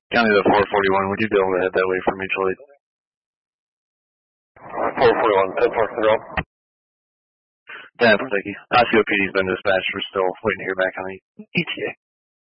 County to 441, would you be able to head that way for mutual aid? 441, 10 Park Control. Yeah, thank you. COPD's been dispatched. We're still waiting to hear back on the ETA.